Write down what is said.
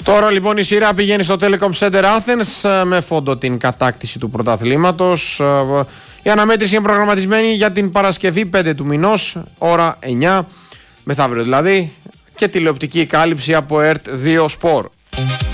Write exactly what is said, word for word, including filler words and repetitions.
Τώρα λοιπόν η σειρά πηγαίνει στο Telecom Center Athens με φόντο την κατάκτηση του πρωταθλήματος. Η αναμέτρηση είναι προγραμματισμένη για την Παρασκευή πέντε του μηνός, ώρα εννιά, μεθαύριο δηλαδή, και τηλεοπτική κάλυψη από ΕΡΤ δύο Sport.